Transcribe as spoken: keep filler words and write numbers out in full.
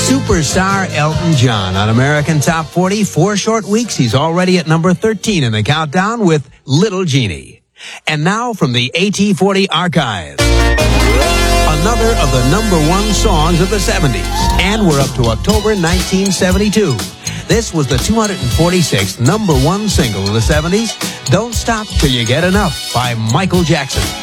Superstar Elton John on American Top forty. Four short weeks, he's already at number thirteen in the countdown with Little Genie. And now from the A T forty archives, another of the number one songs of the seventies. And we're up to October nineteen seventy-two. This was the two hundred forty-sixth number one single of the seventies, Don't Stop Till You Get Enough by Michael Jackson.